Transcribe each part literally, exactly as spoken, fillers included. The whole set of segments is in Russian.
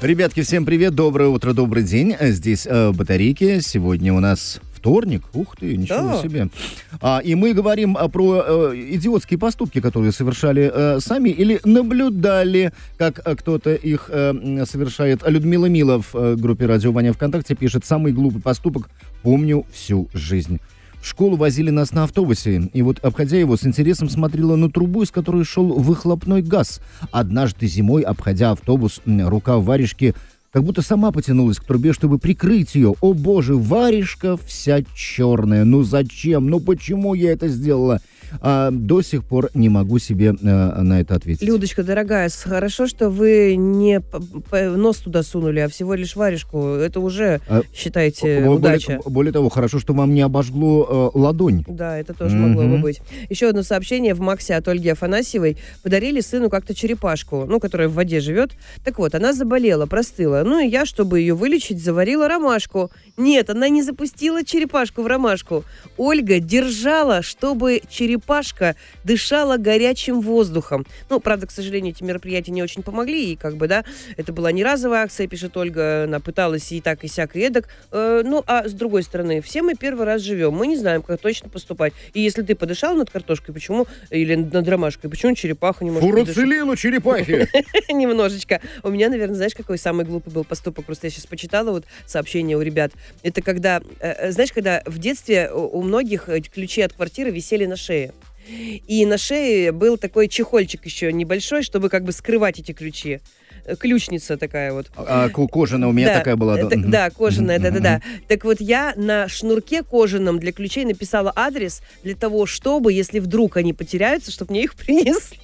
Ребятки, всем привет, доброе утро, добрый день. Здесь э, батарейки. Сегодня у нас вторник. Ух ты, ничего Да. себе. А, и мы говорим а, про э, идиотские поступки, которые совершали э, сами или наблюдали, как э, кто-то их э, совершает. Людмила Мила в э, группе «Радио Ваня» ВКонтакте пишет: «Самый глупый поступок помню всю жизнь. В школу возили нас на автобусе, и вот, обходя его, с интересом смотрела на трубу, из которой шел выхлопной газ. Однажды зимой, обходя автобус, м, рука варежки как будто сама потянулась к трубе, чтобы прикрыть ее. О боже, варежка вся черная. Ну зачем? Ну почему я это сделала? А, до сих пор не могу себе а, на это ответить». Людочка, дорогая, с- хорошо, что вы не п- п- нос туда сунули, а всего лишь варежку. Это уже, А, считайте, Бо- удача. Более, более того, хорошо, что вам не обожгло э, ладонь. Да, это тоже могло бы Мгм. быть. Еще одно сообщение в Максе от Ольги Афанасьевой. Подарили сыну как-то черепашку, ну, которая в воде живет. Так вот, она заболела, простыла. Ну, и я, чтобы ее вылечить, заварила ромашку. Нет, она не запустила черепашку в ромашку. Ольга держала, чтобы черепашка дышала горячим воздухом. Ну, правда, к сожалению, эти мероприятия не очень помогли. И как бы, да, это была не разовая акция, пишет Ольга. Она пыталась и так, и сяк, и эдак. Э, ну, а с другой стороны, все мы первый раз живем. Мы не знаем, как точно поступать. И если ты подышал над картошкой, почему, или над ромашкой, почему черепаха не может подышать? Фурацелину черепахи! Немножечко. У меня, наверное, знаешь, какой самый глупый был поступок? Просто я сейчас почитала вот сообщение у ребят. Это когда, э, знаешь, когда в детстве у у многих э, ключи от квартиры висели на шее. И на шее был такой чехольчик еще небольшой, чтобы как бы скрывать эти ключи. Э, Ключница такая вот. А, ко- кожаная у меня Да, такая была. это- Мгм. да, кожаная, Мгм, да-да-да. Так вот, я на шнурке кожаном для ключей написала адрес для того, чтобы, если вдруг они потеряются, чтобы мне их принесли.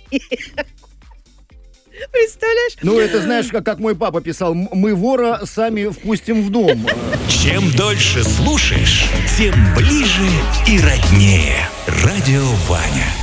Представляешь? Ну, это знаешь, как, как мой папа писал: «М- мы вора сами впустим в дом». Чем дольше слушаешь, тем ближе и роднее. Радио Ваня.